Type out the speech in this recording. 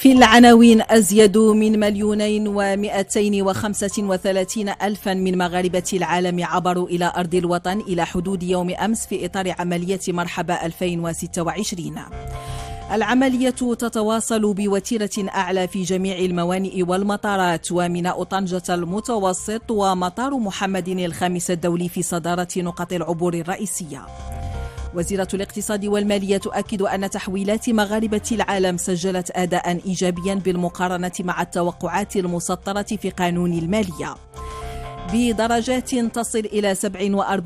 في العناوين: أزيد من 2,235,000 ألفا من مغاربة العالم عبروا إلى أرض الوطن إلى حدود يوم أمس في إطار عملية مرحبا 2026. العملية تتواصل بوتيرة أعلى في جميع الموانئ والمطارات، وميناء طنجة المتوسط ومطار محمد الخامس الدولي في صدارة نقط العبور الرئيسية. وزيرة الاقتصاد والمالية تؤكد أن تحويلات مغاربة العالم سجلت أداء إيجابيا بالمقارنة مع التوقعات المسطرة في قانون المالية، بدرجات تصل إلى 47